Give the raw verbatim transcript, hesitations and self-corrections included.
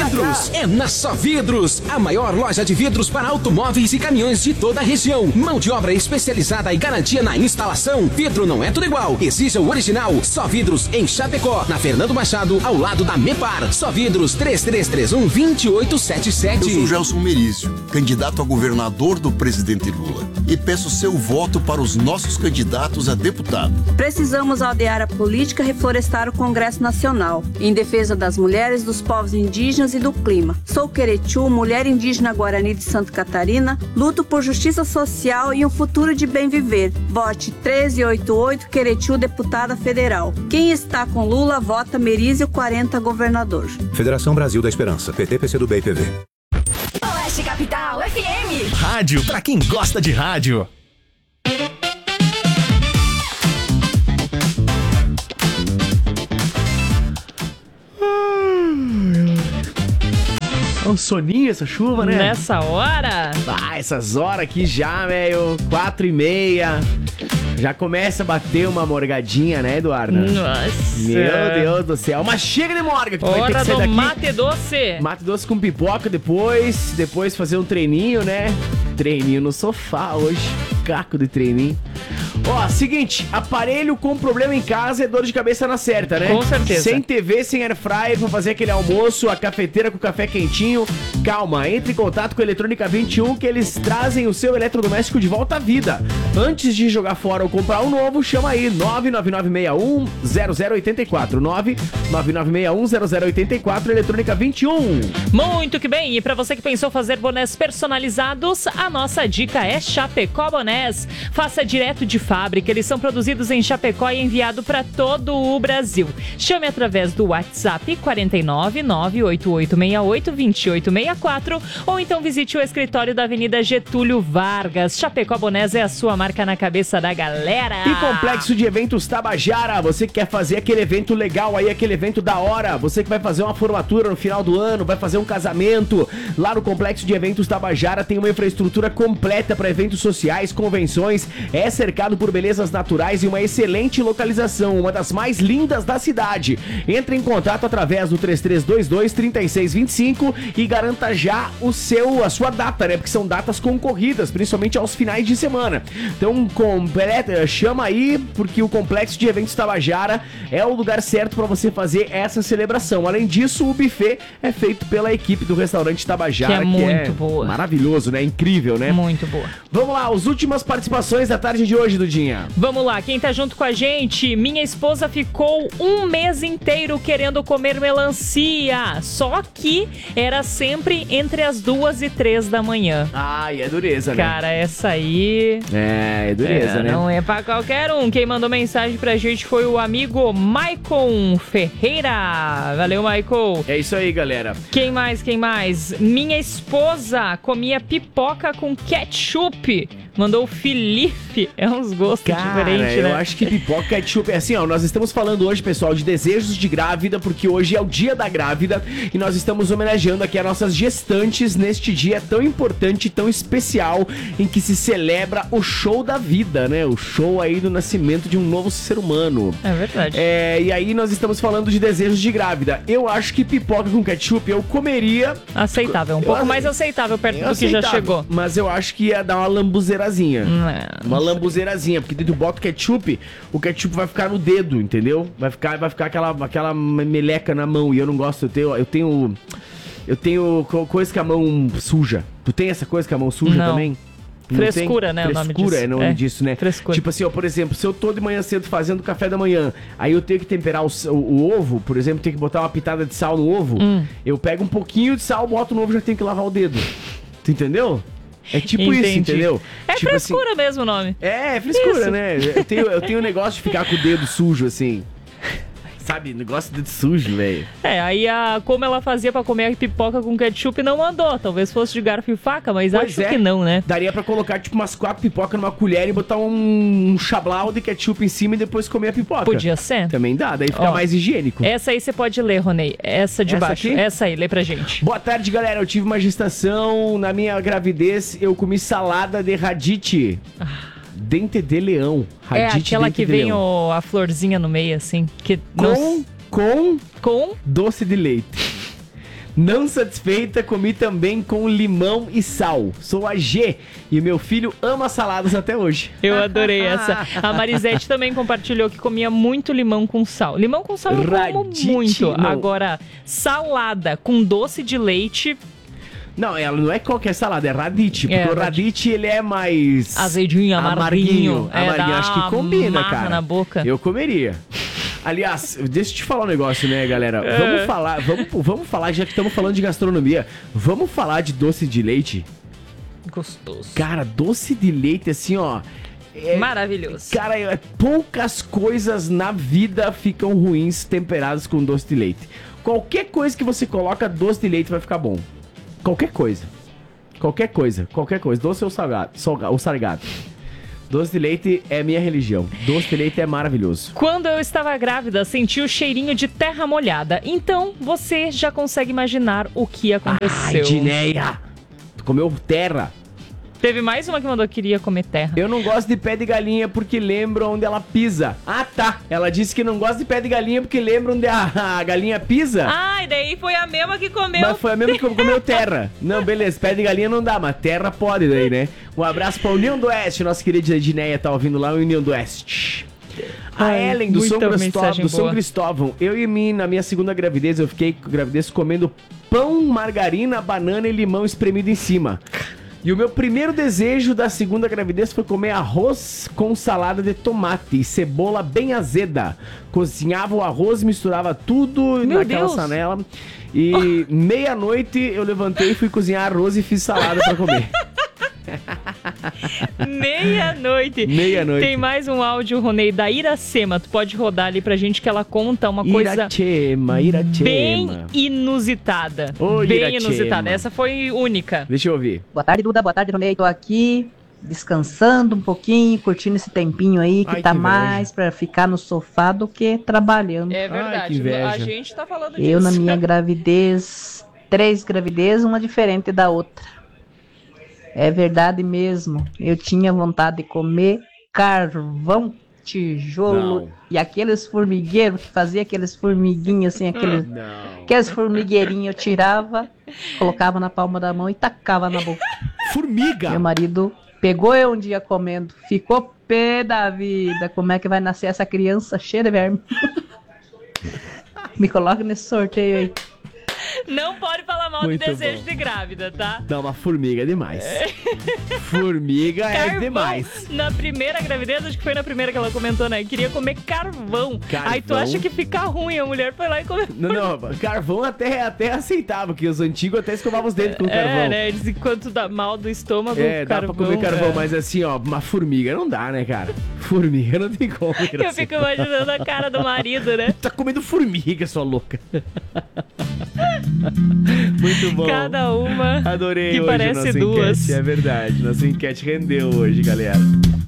Vidros é na Só Vidros, a maior loja de vidros para automóveis e caminhões de toda a região. Mão de obra especializada e garantia na instalação. Vidro não é tudo igual, exija o original. Só Vidros em Chapecó, na Fernando Machado, ao lado da Mepar. Só Vidros três três três um, dois oito sete sete. Eu sou Gelson Merizio, candidato a governador do presidente Lula, e peço seu voto para os nossos candidatos a deputado. Precisamos aldear a política, reflorestar o Congresso Nacional, em defesa das mulheres, dos povos indígenas e do clima. Sou Queretiu, mulher indígena Guarani de Santa Catarina, luto por justiça social e um futuro de bem viver. Vote treze oitenta e oito Queretiu, deputada federal. Quem está com Lula, vota Merizio quarenta, governador. Federação Brasil da Esperança, P T, P C do B e P V. Oeste Capital F M. Rádio pra quem gosta de rádio. Um soninho essa chuva, né? Nessa hora? Ah, essas horas aqui já, velho, quatro e meia. Já começa a bater uma morgadinha, né, Eduardo? Nossa. Meu Deus do céu. Mas chega de morga que vai ter que sair Hora daqui. do mate doce. Mate doce com pipoca depois. Depois fazer um treininho, né? Treininho no sofá hoje. Caco de treininho. Ó, seguinte, aparelho com problema em casa é dor de cabeça na certa, né? Com certeza. Sem T V, sem air fryer pra fazer aquele almoço, a cafeteira com café quentinho. Calma, entre em contato com a Eletrônica vinte e um que eles trazem o seu eletrodoméstico de volta à vida. Antes de jogar fora ou comprar um novo, chama aí nove nove nove seis um zero zero oito quatro. nove nove nove seis um zero zero oito quatro, Eletrônica vinte e um. Muito que bem, e para você que pensou fazer bonés personalizados, a nossa dica é Chapecó Bonés. Faça direto de fábrica, eles são produzidos em Chapecó e enviado para todo o Brasil. Chame através do WhatsApp quatro nove nove oito oito seis oito dois oito seis quatro ou então visite o escritório da Avenida Getúlio Vargas. Chapecó Bonés é a sua marca na cabeça da galera. E Complexo de Eventos Tabajara, você que quer fazer aquele evento legal aí, aquele evento da hora, você que vai fazer uma formatura no final do ano, vai fazer um casamento, lá no Complexo de Eventos Tabajara tem uma infraestrutura completa para eventos sociais, convenções, é cercado por belezas naturais e uma excelente localização, uma das mais lindas da cidade. Entre em contato através do três três dois dois, três seis dois cinco e garanta já o seu, a sua data, né? Porque são datas concorridas, principalmente aos finais de semana. Então, completa, chama aí, porque o Complexo de Eventos Tabajara é o lugar certo para você fazer essa celebração. Além disso, o buffet é feito pela equipe do restaurante Tabajara, que é que muito é boa. Maravilhoso, né? Incrível, né? Muito boa. Vamos lá, as últimas participações da tarde de hoje, Dudinha. Vamos lá, quem tá junto com a gente? Minha esposa ficou um mês inteiro querendo comer melancia, só que era sempre entre as duas e três da manhã. Ai, é dureza, né? Cara, essa aí... É, é dureza, é, né? Não é pra qualquer um. Quem mandou mensagem pra gente foi o amigo Maicon Ferreira. Valeu, Maicon. É isso aí, galera. Quem mais, quem mais? Minha esposa comia pipoca com ketchup. Mandou o Felipe. É uns gostos Cara, diferentes, eu né? acho que pipoca ketchup é assim, ó. Nós estamos falando hoje, pessoal, de desejos de grávida, porque hoje é o dia da grávida e nós estamos homenageando aqui as nossas gestantes neste dia tão importante, tão especial, em que se celebra o show da vida, né? O show aí do nascimento de um novo ser humano. É verdade. É, e aí nós estamos falando de desejos de grávida. Eu acho que pipoca com ketchup eu comeria... Aceitável, um Eu- pouco mais aceitável perto É do que já aceitável, chegou. Mas eu acho que ia dar uma lambuzeirazinha. Não, Uma lambuzeirazinha, porque dentro do bota ketchup, o ketchup vai ficar no dedo, entendeu? Vai ficar, vai ficar aquela, aquela meleca na mão. E eu não gosto, eu tenho. Eu tenho. Eu tenho co- coisa com a mão suja. Tu tem essa coisa com a mão suja Não. também? Não Frescura, tem? né, o nome Frescura disso. é o nome É, disso, né? frescura. Tipo assim, ó, por exemplo, se eu tô de manhã cedo fazendo café da manhã, aí eu tenho que temperar o, s- o- o ovo, por exemplo, tenho que botar uma pitada de sal no ovo, Hum. eu pego um pouquinho de sal, boto no ovo e já tenho que lavar o dedo. Tu entendeu? É tipo Entendi. isso, entendeu? É Tipo assim- frescura mesmo o nome. é, é frescura, Isso. né? Eu tenho, eu tenho um negócio de ficar com o dedo sujo, assim. Sabe, negócio de dedo sujo, velho. É, aí a, como ela fazia pra comer a pipoca com ketchup não mandou. Talvez fosse de garfo e faca, mas Pois acho é. que não, né? Daria pra colocar, tipo, umas quatro pipocas numa colher e botar um, um chablau de ketchup em cima e depois comer a pipoca. Podia ser. Também dá, daí fica Ó, mais higiênico. Essa aí você pode ler, Ronei. Essa de Essa baixo. aqui? Essa aí, lê pra gente. Boa tarde, galera. Eu tive uma gestação. Na minha gravidez, eu comi salada de radite. Dente de leão. É Radite aquela dente que de vem leão. o, a florzinha no meio, assim. Que Com, não- com com doce de leite. Não satisfeita, comi também com limão e sal. Sou a G e meu filho ama saladas até hoje. Eu adorei essa. A Marisete também compartilhou que comia muito limão com sal. Limão com sal eu como Radite, muito. não. Agora, salada com doce de leite... Não, ela não é qualquer salada, é radite. Porque É, o radite, ele é mais... Azedinho, amarguinho. Amarguinho. É, amarguinho. dá Acho que combina, marra cara. na boca. Eu comeria. Aliás, deixa eu te falar um negócio, né, galera? É. Vamos falar, vamos, vamos falar, já que estamos falando de gastronomia, vamos falar de doce de leite? Gostoso. Cara, doce de leite, assim, ó... é- Maravilhoso. Cara, é- poucas coisas na vida ficam ruins temperadas com doce de leite. Qualquer coisa que você coloca doce de leite vai ficar bom. Qualquer coisa. Qualquer coisa. Qualquer coisa. Doce ou salgado. Salga, ou salgado. Doce de leite é minha religião. Doce de leite é maravilhoso. Quando eu estava grávida, senti o cheirinho de terra molhada. Então, você já consegue imaginar o que aconteceu. Ai, Dineia! Tu comeu terra. Teve mais uma que mandou que queria comer terra. Eu não gosto de pé de galinha porque lembra onde ela pisa. Ah, tá. Ela disse que não gosta de pé de galinha porque lembra onde a, a galinha pisa. Ah, e daí foi a mesma que comeu. Mas foi a mesma que comeu terra. Não, beleza, pé de galinha não dá, mas terra pode daí, né? Um abraço pra União do Oeste, nossa querida Edneia tá ouvindo lá, União do Oeste. A Ai, Ellen do, São muita Cristóvão, mensagem do São boa. Cristóvão. Eu e mim, na minha segunda gravidez, eu fiquei com gravidez comendo pão, margarina, banana e limão espremido em cima. E o meu primeiro desejo da segunda gravidez foi comer arroz com salada de tomate e cebola bem azeda. Cozinhava o arroz, misturava tudo Meu naquela Deus. panela. E meia-noite eu levantei, fui cozinhar arroz e fiz salada pra comer. Meia-noite. Meia-noite. Tem mais um áudio, Ronei, da Iracema. Tu pode rodar ali pra gente que ela conta uma coisa Irachema, Irachema. bem inusitada. Ô, bem Irachema. inusitada. Essa foi única. Deixa eu ouvir. Boa tarde, Duda. Boa tarde, Ronei. Tô aqui descansando um pouquinho, curtindo esse tempinho aí, que Ai, tá que inveja. mais pra ficar no sofá do que trabalhando. É Ai, que verdade. inveja. A gente tá falando disso. Eu, na minha gravidez, três gravidezes, uma diferente da outra. É verdade mesmo. Eu tinha vontade de comer carvão, tijolo Não. e aqueles formigueiros que fazia aqueles formiguinhos assim, aqueles, Não. aqueles formigueirinhos eu tirava, colocava na palma da mão e tacava na boca. Formiga! Meu marido pegou eu um dia comendo, ficou pé da vida. Como é que vai nascer essa criança cheia de verme? Me coloca nesse sorteio aí. Não pode falar mal Muito de desejo bom. de grávida, tá? Não, uma formiga é demais. Formiga é Carvão, demais. na primeira gravidez, acho que foi na primeira que ela comentou, né? Queria comer carvão. Carvão? Aí tu acha que fica ruim, a mulher foi lá e comeu. Não, não, carvão até, até aceitava, porque os antigos até escovavam os dedos com carvão. É, né? Eles enquanto dá mal do estômago, É, dá carvão, pra comer carvão, é. mas assim, ó, uma formiga não dá, né, cara? Formiga não tem como. Eu Gracinha. fico imaginando a cara do marido, né? Tá comendo formiga, sua louca. Muito bom. Cada uma Adorei que hoje parece nossa duas. enquete, é verdade. Nossa enquete rendeu hoje, galera.